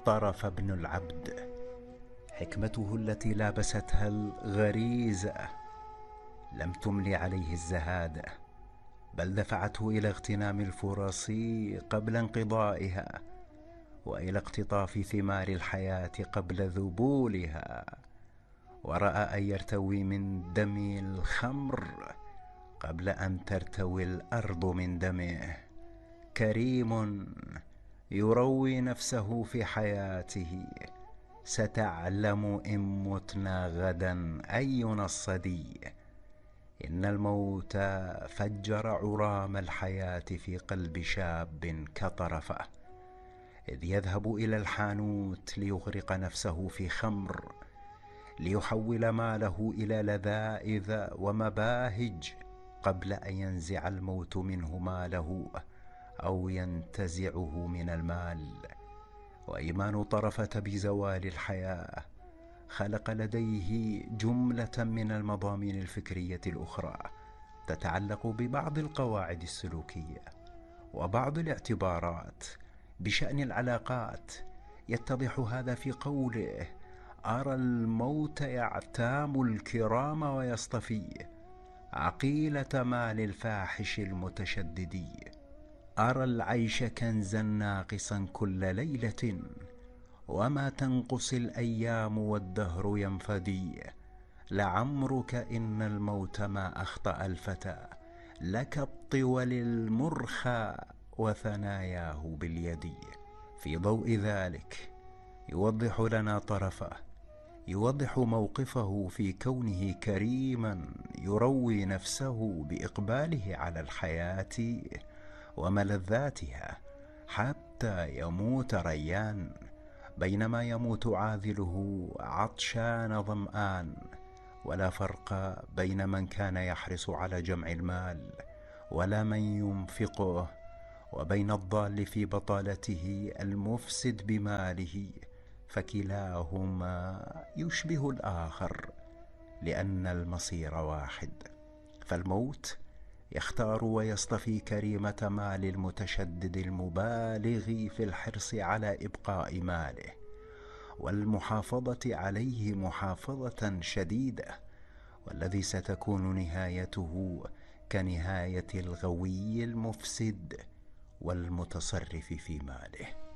طرف ابن العبد. حكمته التي لابستها الغريزة لم تمل عليه الزهادة، بل دفعته إلى اغتنام الفرص قبل انقضائها، وإلى اقتطاف ثمار الحياة قبل ذبولها. ورأى أن يرتوي من دم الخمر قبل أن ترتوي الأرض من دمه. كريم يروي نفسه في حياته، ستعلم إن متنا غدا أينا الصدي. إن الموت فجر عرام الحياة في قلب شاب كطرفه، إذ يذهب إلى الحانوت ليغرق نفسه في خمر، ليحول ماله إلى لذائذ ومباهج قبل أن ينزع الموت منه ماله أو ينتزعه من المال. وإيمان طرفة بزوال الحياة خلق لديه جملة من المضامين الفكرية الأخرى تتعلق ببعض القواعد السلوكية وبعض الاعتبارات بشأن العلاقات. يتضح هذا في قوله: أرى الموت يعتام الكرام ويصطفي عقيلة مال الفاحش المتشدد. أرى العيش كنزا ناقصا كل ليلة، وما تنقص الأيام والدهر ينفدي. لعمرك إن الموت ما أخطأ الفتى، لك الطول المرخى وثناياه باليد. في ضوء ذلك يوضح لنا طرفه، يوضح موقفه في كونه كريما يروي نفسه بإقباله على الحياة وملذاتها حتى يموت ريان، بينما يموت عاذله عطشان ظمآن. ولا فرق بين من كان يحرص على جمع المال ولا من ينفقه، وبين الضال في بطالته المفسد بماله، فكلاهما يشبه الآخر، لأن المصير واحد. فالموت يختار ويصطفي كريمة مال المتشدد المبالغ في الحرص على إبقاء ماله والمحافظة عليه محافظة شديدة، والذي ستكون نهايته كنهاية الغوي المفسد والمتصرف في ماله.